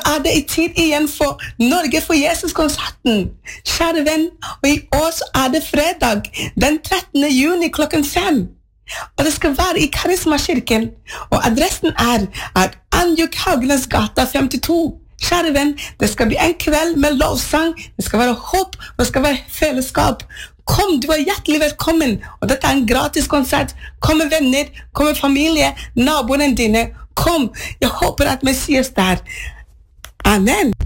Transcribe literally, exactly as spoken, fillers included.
er det i tid igjen for Norge for Jesus-konserten. Kjære venn, og i år så er det fredag, den trettende juni klokken fem. Og det skal være i Karismakirken, og adressen er, er Anjuk Haugenes gata femtito. Kjære venn, det skal bli en kveld med lovsang, det skal være håp, og det skal være fellesskap. Kom, du er hjertelig velkommen, og dette er en gratis konsert. Kom med venner, kom med familie, naboene dine. Kom, jeg håper at Messias der. Amen.